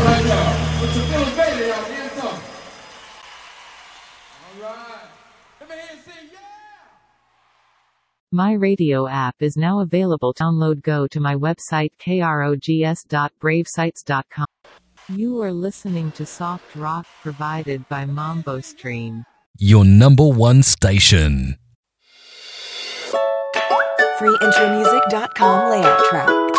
right, y'all. Put your feelings baby, y'all. Hands up. All right. Let me hear you say yeah. My radio app is now available. Download. Go to my website krogs.bravesites.com. You are listening to soft rock provided by Mambo Stream. Your number one station. freeintromusic.com layout track.